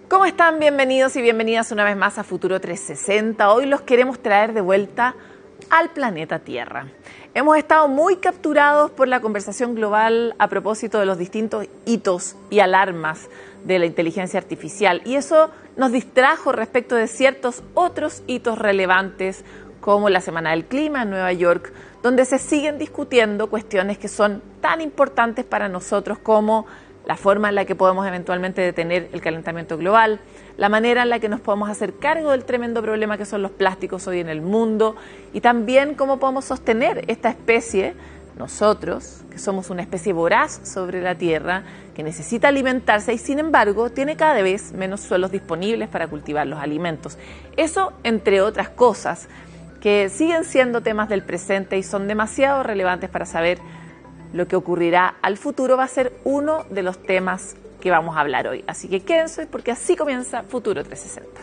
¿Cómo están? Bienvenidos y bienvenidas una vez más a Futuro 360. Hoy los queremos traer de vuelta al planeta Tierra. Hemos estado muy capturados por la conversación global a propósito de los distintos hitos y alarmas de la inteligencia artificial, y eso nos distrajo respecto de ciertos otros hitos relevantes, como la Semana del Clima en Nueva York, donde se siguen discutiendo cuestiones que son tan importantes para nosotros como la forma en la que podemos eventualmente detener el calentamiento global, la manera en la que nos podemos hacer cargo del tremendo problema que son los plásticos hoy en el mundo, y también cómo podemos sostener esta especie, nosotros, que somos una especie voraz sobre la Tierra, que necesita alimentarse y sin embargo tiene cada vez menos suelos disponibles para cultivar los alimentos. Eso, entre otras cosas, que siguen siendo temas del presente y son demasiado relevantes para saber lo que ocurrirá al futuro, va a ser uno de los temas que vamos a hablar hoy. Así que quédense porque así comienza Futuro 360.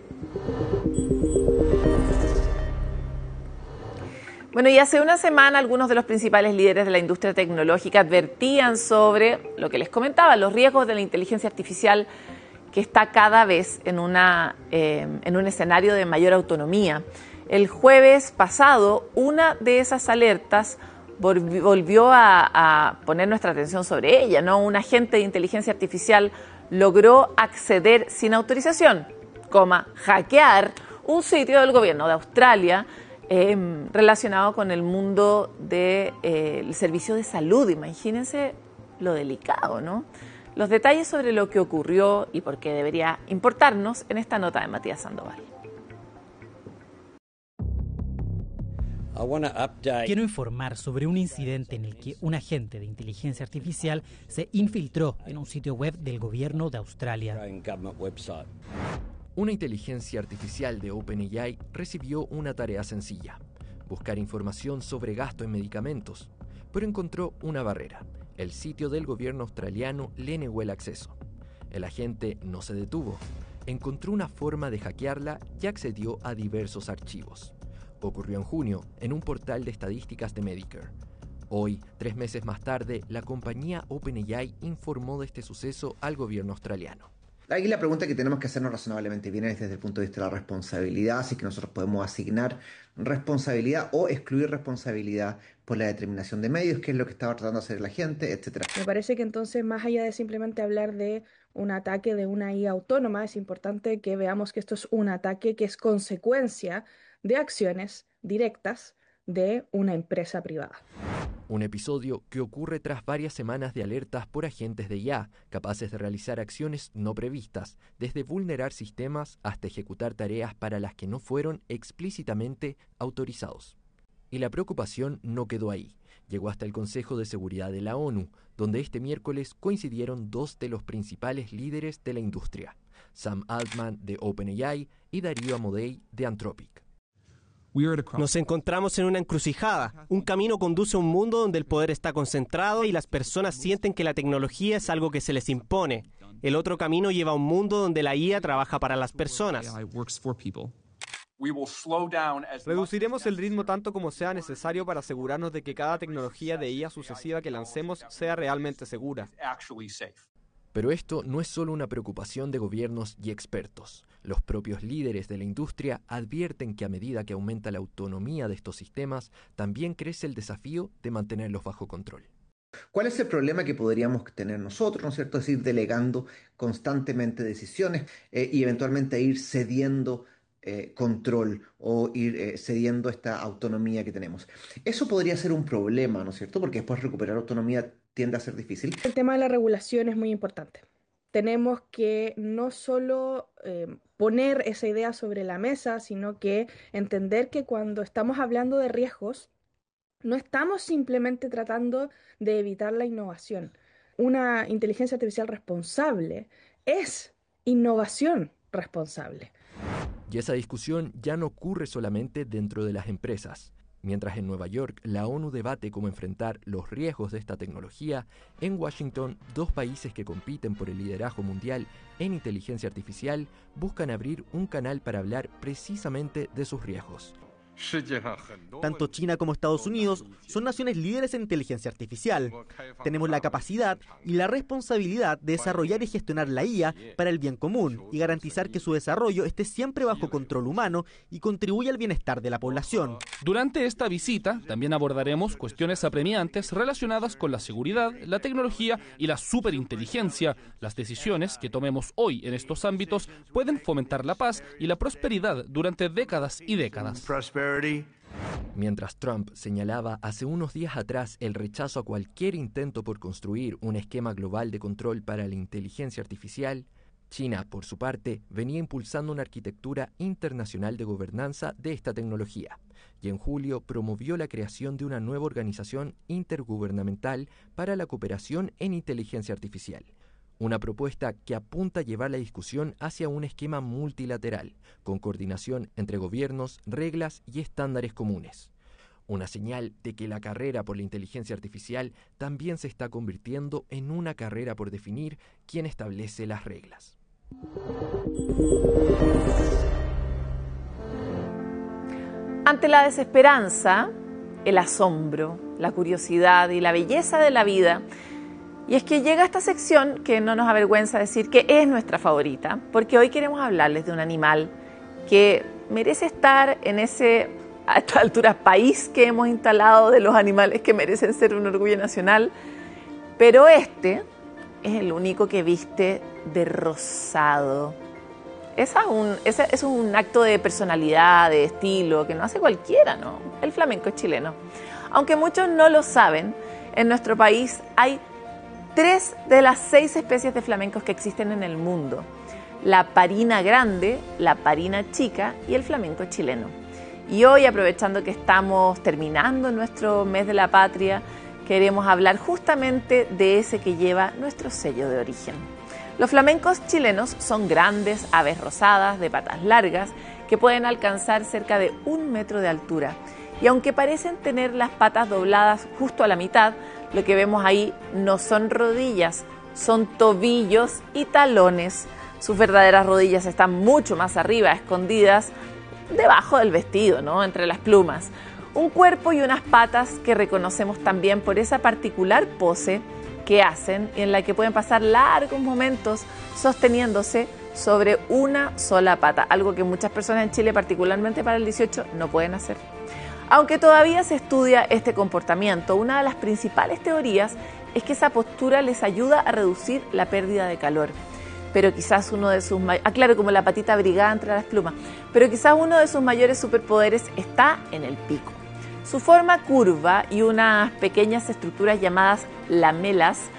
Bueno, y hace una semana algunos de los principales líderes de la industria tecnológica advertían sobre lo que les comentaba, los riesgos de la inteligencia artificial que está cada vez en un escenario de mayor autonomía. El jueves pasado, una de esas alertas volvió a poner nuestra atención sobre ella, ¿no? Un agente de inteligencia artificial logró acceder sin autorización, hackear un sitio del gobierno de Australia relacionado con el mundo del servicio de salud. Imagínense lo delicado, ¿no? Los detalles sobre lo que ocurrió y por qué debería importarnos en esta nota de Matías Sandoval. Quiero informar sobre un incidente en el que un agente de inteligencia artificial se infiltró en un sitio web del gobierno de Australia. Una inteligencia artificial de OpenAI recibió una tarea sencilla: buscar información sobre gasto en medicamentos, pero encontró una barrera. El sitio del gobierno australiano le negó el acceso. El agente no se detuvo, encontró una forma de hackearla y accedió a diversos archivos. Ocurrió en junio en un portal de estadísticas de Medicare. Hoy, 3 meses más tarde, la compañía OpenAI informó de este suceso al gobierno australiano. Aquí la pregunta que tenemos que hacernos razonablemente bien es desde el punto de vista de la responsabilidad, así que nosotros podemos asignar responsabilidad o excluir responsabilidad por la determinación de medios, que es lo que estaba tratando de hacer la gente, etc. Me parece que entonces, más allá de simplemente hablar de un ataque de una IA autónoma, es importante que veamos que esto es un ataque que es consecuencia de acciones directas de una empresa privada. Un episodio que ocurre tras varias semanas de alertas por agentes de IA, capaces de realizar acciones no previstas, desde vulnerar sistemas hasta ejecutar tareas para las que no fueron explícitamente autorizados. Y la preocupación no quedó ahí. Llegó hasta el Consejo de Seguridad de la ONU, donde este miércoles coincidieron 2 de los principales líderes de la industria, Sam Altman de OpenAI y Darío Amodei de Anthropic. Nos encontramos en una encrucijada. Un camino conduce a un mundo donde el poder está concentrado y las personas sienten que la tecnología es algo que se les impone. El otro camino lleva a un mundo donde la IA trabaja para las personas. Reduciremos el ritmo tanto como sea necesario para asegurarnos de que cada tecnología de IA sucesiva que lancemos sea realmente segura. Pero esto no es solo una preocupación de gobiernos y expertos. Los propios líderes de la industria advierten que a medida que aumenta la autonomía de estos sistemas, también crece el desafío de mantenerlos bajo control. ¿Cuál es el problema que podríamos tener nosotros, ¿no es cierto? Es ir delegando constantemente decisiones y eventualmente ir cediendo control o ir cediendo esta autonomía que tenemos. Eso podría ser un problema, ¿no es cierto? Porque después recuperar autonomía tiende a ser difícil. El tema de la regulación es muy importante. Tenemos que no solo poner esa idea sobre la mesa, sino que entender que cuando estamos hablando de riesgos, no estamos simplemente tratando de evitar la innovación. Una inteligencia artificial responsable es innovación responsable. Y esa discusión ya no ocurre solamente dentro de las empresas. Mientras en Nueva York la ONU debate cómo enfrentar los riesgos de esta tecnología, en Washington 2 países que compiten por el liderazgo mundial en inteligencia artificial buscan abrir un canal para hablar precisamente de sus riesgos. Tanto China como Estados Unidos son naciones líderes en inteligencia artificial. Tenemos la capacidad y la responsabilidad de desarrollar y gestionar la IA para el bien común y garantizar que su desarrollo esté siempre bajo control humano y contribuya al bienestar de la población. Durante esta visita también abordaremos cuestiones apremiantes relacionadas con la seguridad, la tecnología y la superinteligencia. Las decisiones que tomemos hoy en estos ámbitos pueden fomentar la paz y la prosperidad durante décadas y décadas. Mientras Trump señalaba hace unos días atrás el rechazo a cualquier intento por construir un esquema global de control para la inteligencia artificial, China, por su parte, venía impulsando una arquitectura internacional de gobernanza de esta tecnología y en julio promovió la creación de una nueva organización intergubernamental para la cooperación en inteligencia artificial. Una propuesta que apunta a llevar la discusión hacia un esquema multilateral, con coordinación entre gobiernos, reglas y estándares comunes. Una señal de que la carrera por la inteligencia artificial también se está convirtiendo en una carrera por definir quién establece las reglas. Ante la desesperanza, el asombro, la curiosidad y la belleza de la vida, y es que llega esta sección que no nos avergüenza decir que es nuestra favorita, porque hoy queremos hablarles de un animal que merece estar en ese, a esta altura, país que hemos instalado de los animales que merecen ser un orgullo nacional, pero este es el único que viste de rosado. Ese es un acto de personalidad, de estilo, que no hace cualquiera, ¿no? El flamenco es chileno. Aunque muchos no lo saben, en nuestro país hay 3 de las 6 especies de flamencos que existen en el mundo: la parina grande, la parina chica y el flamenco chileno. Y hoy, aprovechando que estamos terminando nuestro mes de la patria, queremos hablar justamente de ese que lleva nuestro sello de origen. Los flamencos chilenos son grandes aves rosadas de patas largas que pueden alcanzar cerca de 1 metro de altura. Y aunque parecen tener las patas dobladas justo a la mitad, lo que vemos ahí no son rodillas, son tobillos y talones. Sus verdaderas rodillas están mucho más arriba, escondidas debajo del vestido, ¿no? Entre las plumas. Un cuerpo y unas patas que reconocemos también por esa particular pose que hacen y en la que pueden pasar largos momentos sosteniéndose sobre una sola pata, algo que muchas personas en Chile, particularmente para el 18, no pueden hacer. Aunque todavía se estudia este comportamiento, una de las principales teorías es que esa postura les ayuda a reducir la pérdida de calor. Pero quizás uno de sus claro, como la patita abrigada entre las plumas, pero quizás uno de sus mayores superpoderes está en el pico. Su forma curva y unas pequeñas estructuras llamadas lamelas